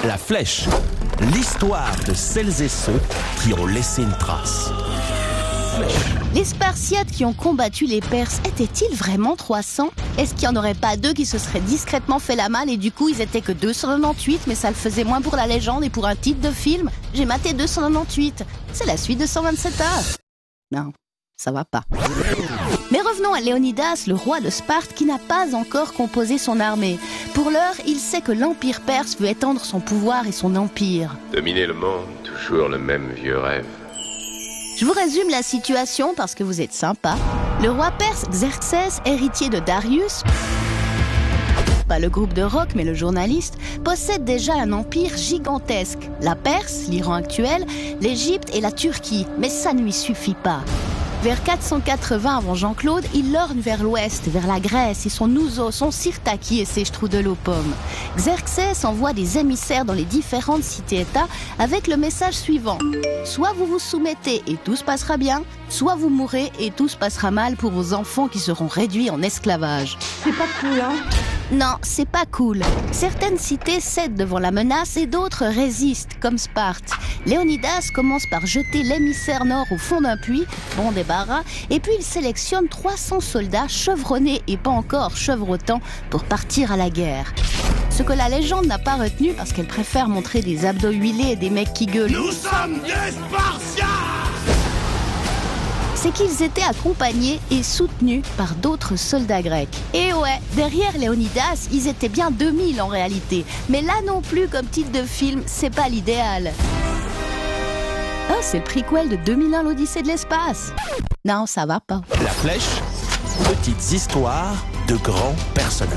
La Flèche, l'histoire de celles et ceux qui ont laissé une trace. Les Spartiates qui ont combattu les Perses étaient-ils vraiment 300 ? Est-ce qu'il n'y en aurait pas 2 qui se seraient discrètement fait la malle et du coup ils étaient que 298 mais ça le faisait moins pour la légende et pour un titre de film ? J'ai maté 298. C'est la suite de 127 heures. Non, ça va pas. Mais revenons à Léonidas, le roi de Sparte, qui n'a pas encore composé son armée. Pour l'heure, il sait que l'empire perse veut étendre son pouvoir et son empire. Dominer le monde, toujours le même vieux rêve. Je vous résume la situation parce que vous êtes sympa. Le roi perse Xerxès, héritier de Darius, pas le groupe de rock mais le journaliste, possède déjà un empire gigantesque. La Perse, l'Iran actuel, l'Égypte et la Turquie. Mais ça ne lui suffit pas. Vers 480 avant Jean-Claude, il lorgne vers l'ouest, vers la Grèce et son ouzo, son sirtaki et ses strudels-aux-pommes. Xerxès envoie des émissaires dans les différentes cités-États avec le message suivant. Soit vous vous soumettez et tout se passera bien, soit vous mourrez et tout se passera mal pour vos enfants qui seront réduits en esclavage. C'est pas cool, hein ? Non, c'est pas cool. Certaines cités cèdent devant la menace et d'autres résistent, comme Sparte. Léonidas commence par jeter l'émissaire nord au fond d'un puits, bon débarras, et puis il sélectionne 300 soldats chevronnés et pas encore chevrotants pour partir à la guerre. Ce que la légende n'a pas retenu parce qu'elle préfère montrer des abdos huilés et des mecs qui gueulent. Nous sommes des Spartiates! C'est qu'ils étaient accompagnés et soutenus par d'autres soldats grecs. Et ouais, derrière Léonidas, ils étaient bien 2000 en réalité. Mais là non plus, comme titre de film, c'est pas l'idéal. Oh, c'est le prequel de 2001, l'Odyssée de l'espace. Non, ça va pas. La Flèche, petites histoires de grands personnages.